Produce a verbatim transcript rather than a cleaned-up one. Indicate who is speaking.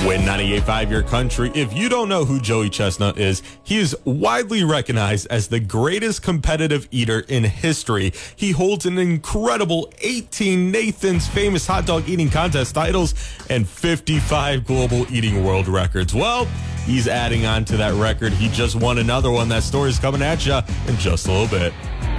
Speaker 1: Win ninety-eight point five Your Country. If you don't know who Joey Chestnut is, he is widely recognized as the greatest competitive eater in history. He holds an incredible eighteen Nathan's Famous Hot Dog Eating Contest titles and fifty-five global eating world records. Well, he's adding on to that record. He just won another one. That story's coming at you in just a little bit.